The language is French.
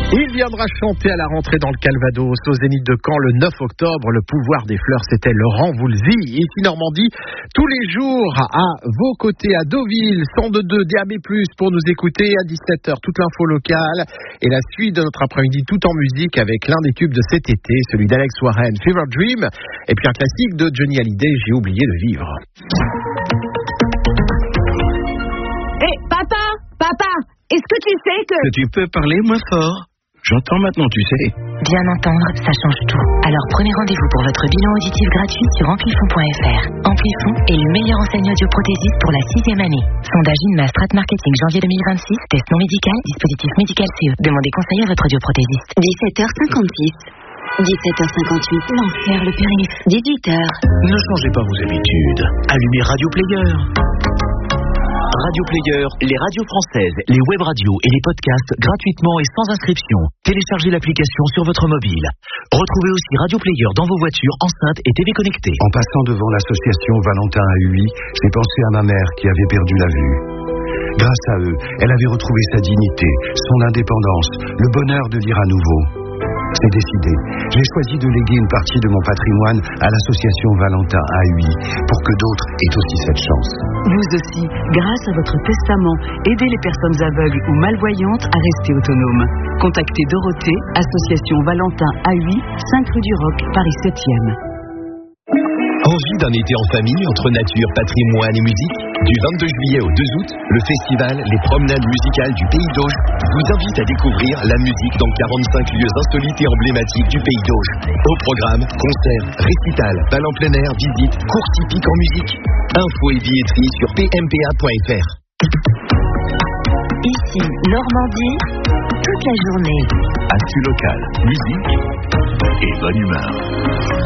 Il viendra chanter à la rentrée dans le Calvados, au Zénith de Caen le 9 octobre. Le pouvoir des fleurs, c'était Laurent Voulzy. Ici Normandie, tous les jours à vos côtés, à Deauville, 102.2 DAB+, pour nous écouter à 17h. Toute l'info locale et la suite de notre après-midi tout en musique avec l'un des tubes de cet été, celui d'Alex Warren, Fever Dream, et puis un classique de Johnny Hallyday, J'ai oublié de vivre. Hé, papa, est-ce que tu sais que tu peux parler moins fort? J'entends maintenant, tu sais. Bien entendre, ça change tout. Alors prenez rendez-vous pour votre bilan auditif gratuit sur Amplifon.fr. Amplifon est le meilleur enseigne audioprothésiste pour la 6e année. Sondage INMA Strat Marketing janvier 2026. Test non médical, dispositif médical CE. Demandez conseil à votre audioprothésiste. 17h56. 17h58. L'enfer, le périph'. 18h. Ne changez pas vos habitudes. Allumez Radio Player. Radio Player, les radios françaises, les web radios et les podcasts gratuitement et sans inscription. Téléchargez l'application sur votre mobile. Retrouvez aussi Radio Player dans vos voitures, enceintes et TV connectées. En passant devant l'association Valentin AUI, j'ai pensé à ma mère qui avait perdu la vue. Grâce à eux, elle avait retrouvé sa dignité, son indépendance, le bonheur de lire à nouveau. C'est décidé. J'ai choisi de léguer une partie de mon patrimoine à l'association Valentin AUI pour que d'autres aient aussi cette chance. Vous aussi, grâce à votre testament, aidez les personnes aveugles ou malvoyantes à rester autonomes. Contactez Dorothée, association Valentin AUI, 5 rue du Roc, Paris 7e. Envie d'un été en famille entre nature, patrimoine et musique? Du 22 juillet au 2 août, le festival Les Promenades Musicales du Pays d'Auge vous invite à découvrir la musique dans 45 lieux insolites et emblématiques du Pays d'Auge. Au programme, concerts, récitals, bal en plein air, visites, courses hippiques en musique. Info et billetterie sur pmpa.fr. Ici, Normandie, toute la journée. Actu local, musique et bonne humeur.